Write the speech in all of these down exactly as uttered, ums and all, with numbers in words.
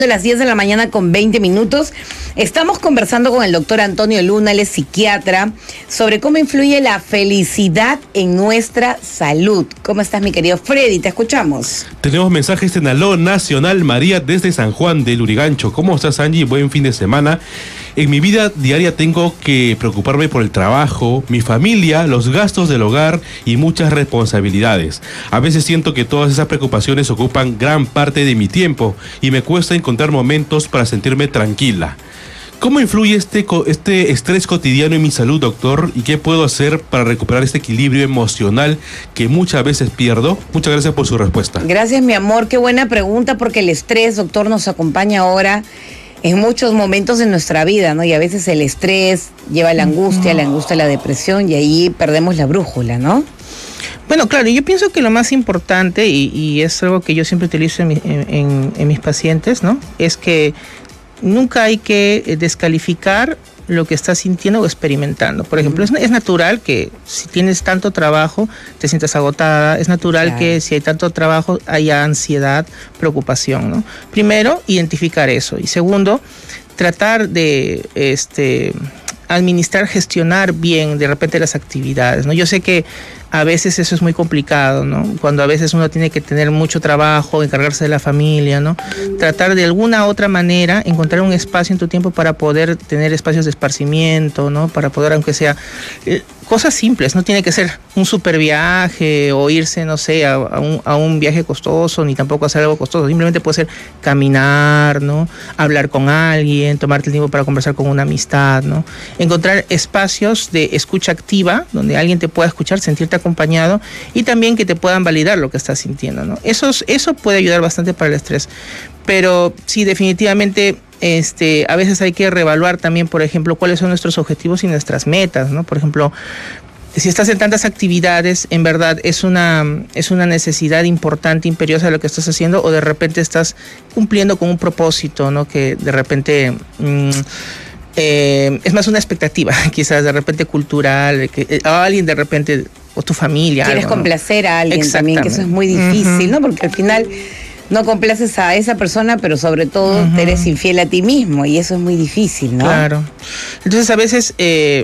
De las diez de la mañana con veinte minutos. Estamos conversando con el doctor Antonio Luna, él es psiquiatra, sobre cómo influye la felicidad en nuestra salud. ¿Cómo estás, mi querido Freddy? Te escuchamos. Tenemos mensajes en Aló Nacional. María desde San Juan de Lurigancho. ¿Cómo estás, Angie? Buen fin de semana. En mi vida diaria tengo que preocuparme por el trabajo, mi familia, los gastos del hogar y muchas responsabilidades. A veces siento que todas esas preocupaciones ocupan gran parte de mi tiempo y me cuesta encontrar momentos para sentirme tranquila. ¿Cómo influye este, este estrés cotidiano en mi salud, doctor? ¿Y qué puedo hacer para recuperar este equilibrio emocional que muchas veces pierdo? Muchas gracias por su respuesta. Gracias, mi amor. Qué buena pregunta, porque el estrés, doctor, nos acompaña ahora en muchos momentos de nuestra vida, ¿no? Y a veces el estrés lleva a la angustia, la angustia a la depresión, y ahí perdemos la brújula, ¿no? Bueno, claro, yo pienso que lo más importante, y, y es algo que yo siempre utilizo en, mi, en, en mis pacientes, ¿no? Es que nunca hay que descalificar lo que estás sintiendo o experimentando. Por ejemplo, es, es natural que si tienes tanto trabajo te sientas agotada, es natural claro. que si hay tanto trabajo haya ansiedad, preocupación, ¿no? Primero, identificar eso, y segundo, tratar de este administrar, gestionar bien de repente las actividades, ¿no? Yo sé que a veces eso es muy complicado, ¿no? Cuando a veces uno tiene que tener mucho trabajo, encargarse de la familia, ¿no? Tratar de alguna otra manera encontrar un espacio en tu tiempo para poder tener espacios de esparcimiento, ¿no? Para poder, aunque sea eh, cosas simples, no tiene que ser un super viaje o irse, no sé, a, a, un, a un viaje costoso, ni tampoco hacer algo costoso. Simplemente puede ser caminar, ¿no? Hablar con alguien, tomarte el tiempo para conversar con una amistad, ¿no? Encontrar espacios de escucha activa donde alguien te pueda escuchar, sentirte acompañado, y también que te puedan validar lo que estás sintiendo, ¿no? Eso, eso puede ayudar bastante para el estrés. Pero sí, definitivamente, este, a veces hay que reevaluar también, por ejemplo, cuáles son nuestros objetivos y nuestras metas, ¿no? Por ejemplo, si estás en tantas actividades, en verdad es una, es una necesidad importante, imperiosa de lo que estás haciendo, o de repente estás cumpliendo con un propósito, ¿no? Que de repente Mmm, Eh, es más una expectativa, quizás de repente cultural, que eh, alguien de repente, o tu familia. Quieres algo, complacer a alguien también, que eso es muy difícil, uh-huh. ¿no? Porque al final no complaces a esa persona, pero sobre todo uh-huh. te eres infiel a ti mismo, y eso es muy difícil, ¿no? Claro. Entonces a veces, eh,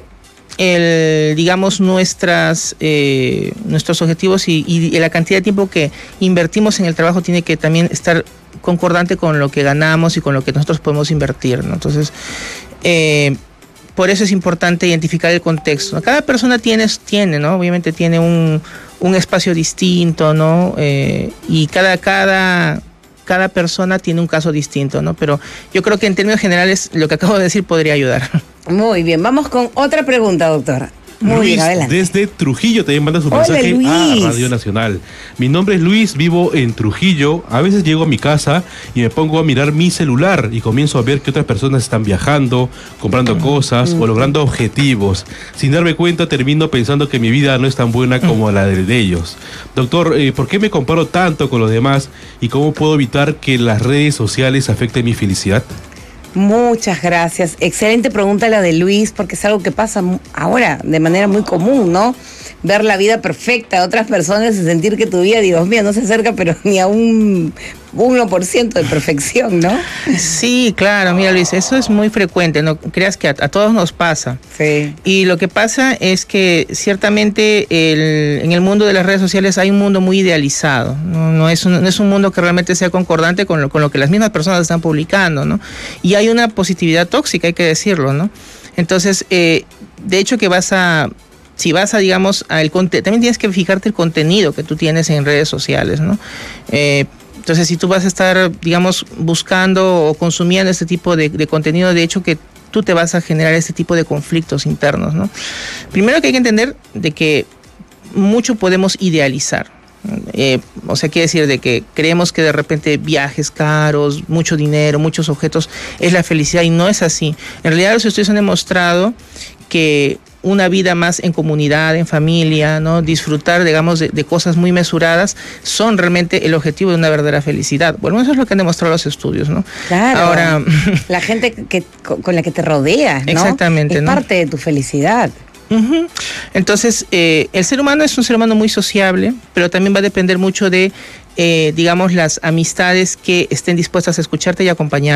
el, digamos, nuestras, eh, nuestros objetivos y, y la cantidad de tiempo que invertimos en el trabajo tiene que también estar concordante con lo que ganamos y con lo que nosotros podemos invertir, ¿no? Entonces, Eh, por eso es importante identificar el contexto. Cada persona tiene, tiene ¿no? Obviamente tiene un, un espacio distinto, ¿no? Eh, y cada, cada, cada persona tiene un caso distinto, ¿no? Pero yo creo que en términos generales lo que acabo de decir podría ayudar. Muy bien, vamos con otra pregunta, doctora. Muy Luis, bien, adelante. Desde Trujillo también manda su Hola, mensaje Luis. a Radio Nacional. Mi nombre es Luis, vivo en Trujillo. A veces llego a mi casa y me pongo a mirar mi celular y comienzo a ver que otras personas están viajando, comprando mm. cosas mm. o logrando objetivos. Sin darme cuenta, termino pensando que mi vida no es tan buena como mm. la de, de ellos. Doctor, eh, ¿por qué me comparo tanto con los demás y cómo puedo evitar que las redes sociales afecten mi felicidad? Muchas gracias. Excelente pregunta la de Luis, porque es algo que pasa ahora de manera muy común, ¿no? Ver la vida perfecta de otras personas y sentir que tu vida, Dios mío, no se acerca pero ni a un uno por ciento de perfección, ¿no? Sí, claro, mira, Luis, eso es muy frecuente, no creas que a, a todos nos pasa. Sí. Y lo que pasa es que ciertamente el, en el mundo de las redes sociales hay un mundo muy idealizado, no, no, es, un, no es un mundo que realmente sea concordante con lo, con lo que las mismas personas están publicando, ¿no? Y hay una positividad tóxica, hay que decirlo, ¿no? Entonces, eh, de hecho que vas a... Si vas a, digamos, al conte- también tienes que fijarte el contenido que tú tienes en redes sociales, ¿no? Eh, entonces, si tú vas a estar, digamos, buscando o consumiendo este tipo de, de contenido, de hecho que tú te vas a generar este tipo de conflictos internos, ¿no? Primero que hay que entender de que mucho podemos idealizar. Eh, o sea, quiere decir de que creemos que de repente viajes caros, mucho dinero, muchos objetos es la felicidad, y no es así. En realidad los estudios han demostrado que una vida más en comunidad, en familia, ¿no? Disfrutar, digamos, de, de cosas muy mesuradas son realmente el objetivo de una verdadera felicidad. Bueno, eso es lo que han demostrado los estudios, ¿no? Claro. Ahora, la gente que, con la que te rodeas, ¿no? Exactamente, es ¿no? parte de tu felicidad. Uh-huh. Entonces, eh, el ser humano es un ser humano muy sociable, pero también va a depender mucho de, eh, digamos, las amistades que estén dispuestas a escucharte y acompañarte.